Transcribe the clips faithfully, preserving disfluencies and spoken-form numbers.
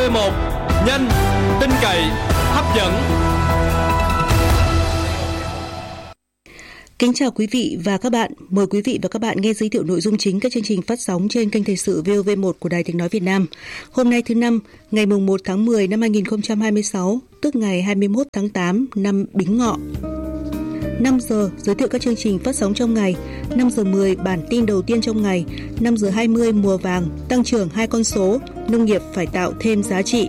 vê một, nhanh, tin cậy, hấp dẫn. Kính chào quý vị và các bạn. Mời quý vị và các bạn nghe giới thiệu nội dung chính các chương trình phát sóng trên kênh Thời sự vê o vê một của Đài Tiếng nói Việt Nam. Hôm nay thứ năm, ngày mùng một tháng mười năm hai nghìn không trăm hai mươi sáu, tức ngày hai mươi mốt tháng tám năm Bính Ngọ. năm giờ giới thiệu các chương trình phát sóng trong ngày. năm giờ mười bản tin đầu tiên trong ngày. năm giờ hai mươi mùa vàng, tăng trưởng hai con số, nông nghiệp phải tạo thêm giá trị.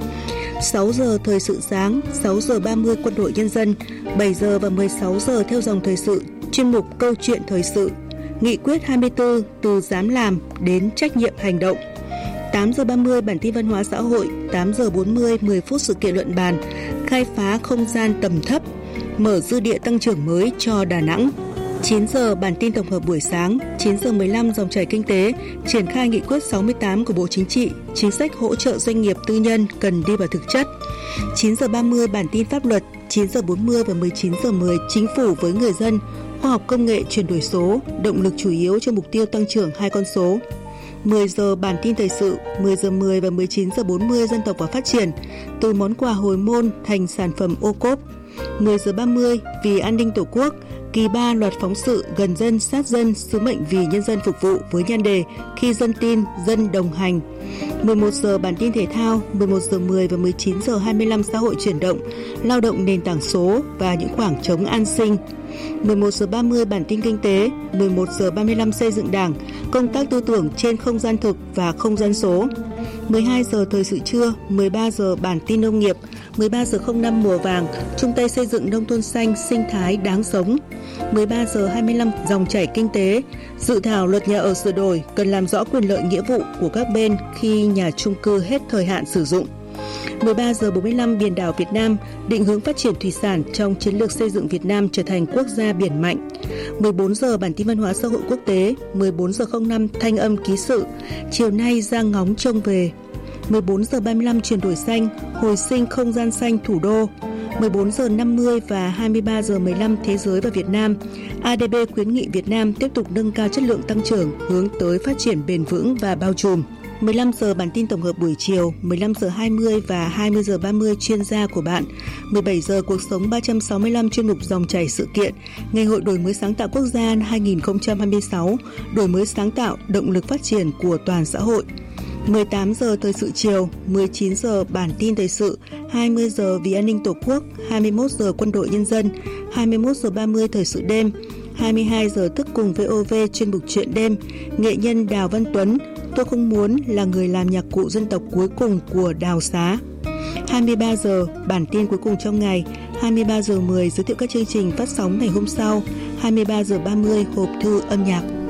sáu giờ thời sự sáng, sáu giờ ba mươi quân đội nhân dân, bảy giờ và mười sáu giờ theo dòng thời sự, chuyên mục câu chuyện thời sự, nghị quyết hai mươi tư từ dám làm đến trách nhiệm hành động. tám giờ ba mươi bản tin văn hóa xã hội, tám giờ bốn mươi mười phút sự kiện luận bàn, khai phá không gian tầm thấp, mở dư địa tăng trưởng mới cho Đà Nẵng. chín giờ bản tin tổng hợp buổi sáng, chín giờ mười lăm dòng chảy kinh tế, triển khai nghị quyết sáu mươi tám của Bộ Chính trị, chính sách hỗ trợ doanh nghiệp tư nhân cần đi vào thực chất. chín giờ ba mươi bản tin pháp luật, chín giờ bốn mươi và mười chín giờ mười chính phủ với người dân, khoa học công nghệ chuyển đổi số, động lực chủ yếu cho mục tiêu tăng trưởng hai con số. mười giờ bản tin thời sự, mười giờ mười và mười chín giờ bốn mươi dân tộc và phát triển, từ món quà hồi môn thành sản phẩm ô cốp. mười giờ ba mươi vì an ninh Tổ quốc, kỳ ba loạt phóng sự gần dân sát dân, sứ mệnh vì nhân dân phục vụ với nhan đề khi dân tin, dân đồng hành. mười một giờ bản tin thể thao, mười một giờ mười và mười chín giờ hai mươi lăm xã hội chuyển động, lao động nền tảng số và những khoảng trống an sinh. mười một giờ ba mươi bản tin kinh tế, mười một giờ ba mươi lăm xây dựng Đảng, công tác tư tưởng trên không gian thực và không gian số. mười hai giờ thời sự trưa, mười ba giờ bản tin nông nghiệp, mười ba giờ không năm mùa vàng, chung tay xây dựng nông thôn xanh, sinh thái đáng sống. mười ba giờ hai mươi lăm dòng chảy kinh tế, dự thảo luật nhà ở sửa đổi cần làm rõ quyền lợi nghĩa vụ của các bên khi nhà chung cư hết thời hạn sử dụng. mười ba giờ bốn mươi lăm biển đảo Việt Nam, định hướng phát triển thủy sản trong chiến lược xây dựng Việt Nam trở thành quốc gia biển mạnh. mười bốn giờ bản tin văn hóa xã hội quốc tế, mười bốn giờ không năm thanh âm ký sự, chiều nay ra ngóng trông về. mười bốn giờ ba mươi lăm chuyển đổi xanh, hồi sinh không gian xanh thủ đô. mười bốn giờ năm mươi và hai mươi ba giờ mười lăm thế giới và Việt Nam. a đê bê khuyến nghị Việt Nam tiếp tục nâng cao chất lượng tăng trưởng hướng tới phát triển bền vững và bao trùm. mười lăm giờ bản tin tổng hợp buổi chiều, mười lăm giờ hai mươi và hai mươi giờ ba mươi chuyên gia của bạn. mười bảy giờ cuộc sống ba trăm sáu mươi lăm chuyên mục dòng chảy sự kiện, Ngày hội đổi mới sáng tạo quốc gia hai nghìn không trăm hai mươi sáu, đổi mới sáng tạo, động lực phát triển của toàn xã hội. mười tám giờ thời sự chiều, mười chín giờ bản tin thời sự, hai mươi giờ vì an ninh Tổ quốc, hai mươi mốt giờ quân đội nhân dân, hai mươi mốt giờ ba mươi thời sự đêm, hai mươi hai giờ thức cùng vê o vê chuyên mục chuyện đêm, nghệ nhân Đào Văn Tuấn, tôi không muốn là người làm nhạc cụ dân tộc cuối cùng của Đào Xá. hai mươi ba giờ bản tin cuối cùng trong ngày, hai mươi ba giờ mười giới thiệu các chương trình phát sóng ngày hôm sau, hai mươi ba giờ ba mươi hộp thư âm nhạc.